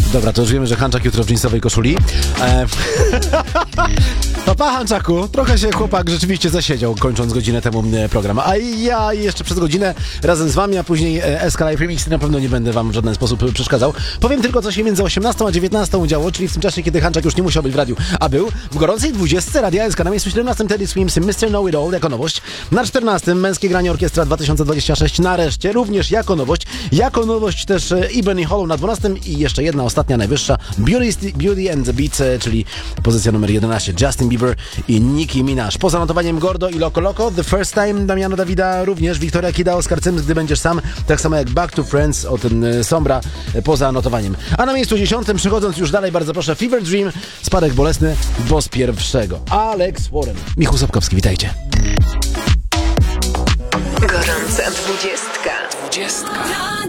Dobra, to już wiemy, że Hanczak jutro w jeansowej koszuli. Papa Hanczaku, trochę się chłopak rzeczywiście zasiedział, kończąc godzinę temu program. A ja jeszcze przez godzinę razem z wami, a później SK Live Remix na pewno nie będę wam w żaden sposób przeszkadzał. Powiem tylko, co się między 18 a 19 działo, czyli w tym czasie, kiedy Hanczak już nie musiał być w radiu, a był w gorącej 20 Radia SK na miejscu 17 Teddy Swims Mr. Know It All jako nowość. Na 14 Męskie Granie Orkiestra 2026 nareszcie, również jako nowość. Jako nowość też Ebony Hollow na 12 i jeszcze jedna ostatnia, najwyższa Beauty and the Beat, czyli pozycja numer 11 Justin Bieber i Nicki Minaj. Poza notowaniem Gordo i Loco Loco, The First Time Damiano Davida, również Wiktoria Kida, Oskar Cyms, Gdy Będziesz Sam, tak samo jak Back to Friends od Sombra poza notowaniem. A na miejscu 10, przechodząc już dalej, bardzo proszę, Fever Dream, Spadek Bolesny, bo z pierwszego Alex Warren. Michał Sapkowski, witajcie. Gorąca 20.